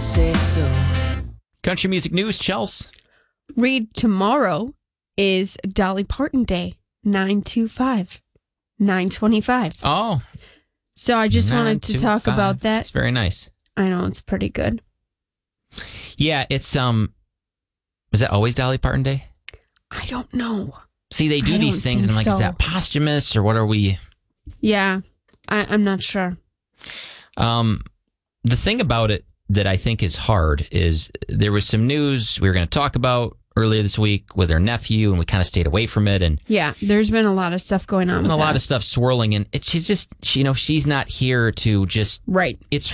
say so. Country music news, Chels. Read tomorrow is Dolly Parton Day, 9/25. Oh. So I just wanted to talk about that. It's very nice. I know, it's pretty good. Yeah, it's, is that always Dolly Parton Day? I don't know. See, they do these things, and I'm like, is that posthumous, or what are we? Yeah, I'm not sure. The thing about it that I think is hard is there was some news we were going to talk about earlier this week with her nephew, and we kind of stayed away from it. And yeah, there's been a lot of stuff going on. A lot of stuff swirling, and she's not here to just right. It's